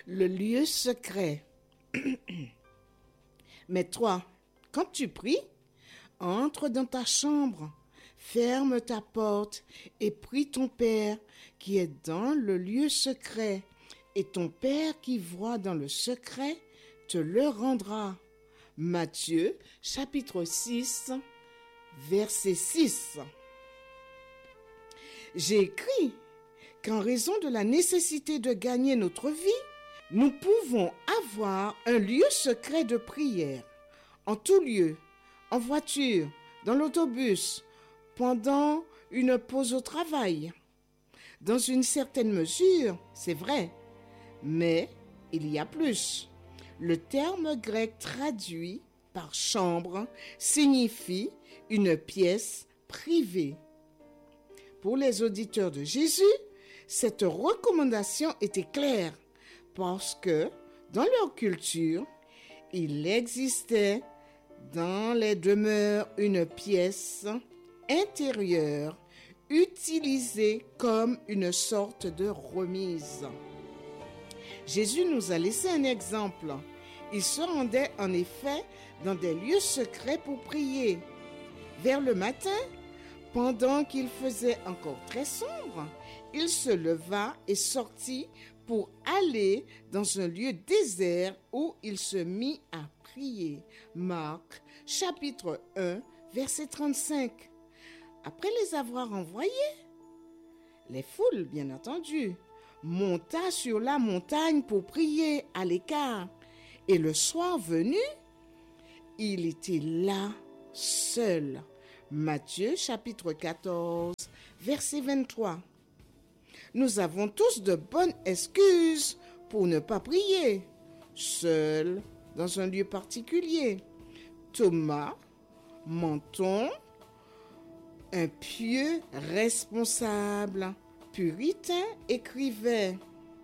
Le lieu secret. Mais toi, quand tu pries, entre dans ta chambre, ferme ta porte et prie ton Père qui est dans le lieu secret. Et ton Père qui voit dans le secret te le rendra. Matthieu, chapitre 6, verset 6. J'ai écrit qu'en raison de la nécessité de gagner notre vie, nous pouvons avoir un lieu secret de prière, en tout lieu, en voiture, dans l'autobus, pendant une pause au travail. Dans une certaine mesure, c'est vrai, mais il y a plus. Le terme grec traduit par chambre signifie une pièce privée. Pour les auditeurs de Jésus, cette recommandation était claire parce que dans leur culture, il existait dans les demeures une pièce intérieure utilisée comme une sorte de remise. Jésus nous a laissé un exemple. Il se rendait en effet dans des lieux secrets pour prier. Vers le matin, pendant qu'il faisait encore très sombre, il se leva et sortit pour aller dans un lieu désert où il se mit à prier. Marc, chapitre 1, verset 35. Après les avoir envoyés, les foules, bien entendu, monta sur la montagne pour prier à l'écart. Et le soir venu, il était là, seul. Matthieu, chapitre 14, verset 23. Nous avons tous de bonnes excuses pour ne pas prier, seul, dans un lieu particulier. Thomas, Menton, un pieux responsable, puritain, écrivait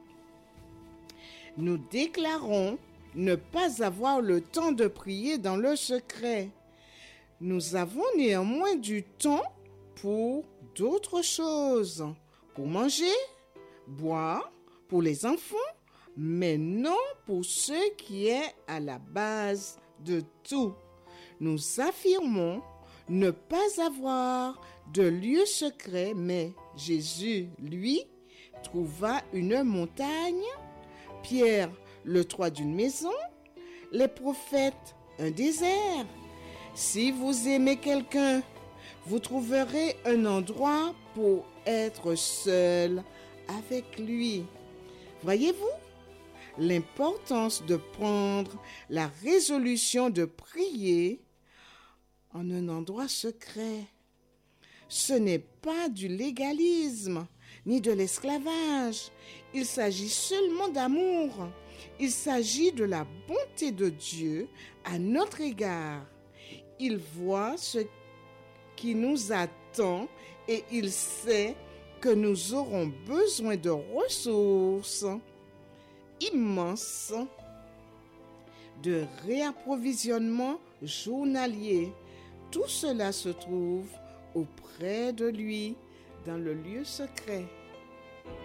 « Nous déclarons ne pas avoir le temps de prier dans le secret. Nous avons néanmoins du temps pour d'autres choses, pour manger, boire, pour les enfants, mais non pour ce qui est à la base de tout. Nous affirmons ne pas avoir de lieu secret, mais Jésus, lui, trouva une montagne, Pierre, le toit d'une maison, les prophètes, un désert. Si vous aimez quelqu'un, vous trouverez un endroit pour être seul avec lui. Voyez-vous l'importance de prendre la résolution de prier en un endroit secret. Ce n'est pas du légalisme ni de l'esclavage. Il s'agit seulement d'amour. Il s'agit de la bonté de Dieu à notre égard. Il voit ce qui nous attend et il sait que nous aurons besoin de ressources immenses, de réapprovisionnement journalier. Tout cela se trouve auprès de lui dans le lieu secret.